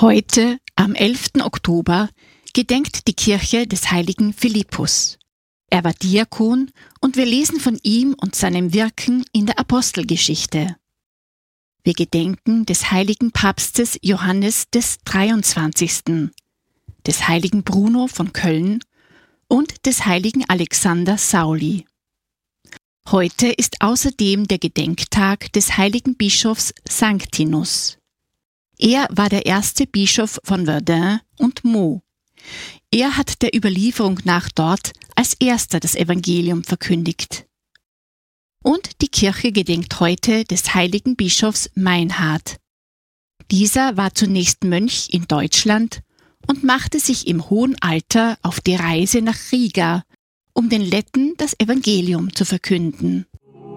Heute, am 11. Oktober, gedenkt die Kirche des heiligen Philippus. Er war Diakon und wir lesen von ihm und seinem Wirken in der Apostelgeschichte. Wir gedenken des heiligen Papstes Johannes des 23., des heiligen Bruno von Köln und des heiligen Alexander Sauli. Heute ist außerdem der Gedenktag des heiligen Bischofs Sanctinus. Er war der erste Bischof von Verdun und Meaux. Er hat der Überlieferung nach dort als erster das Evangelium verkündigt. Und die Kirche gedenkt heute des heiligen Bischofs Meinhard. Dieser war zunächst Mönch in Deutschland und machte sich im hohen Alter auf die Reise nach Riga, um den Letten das Evangelium zu verkünden.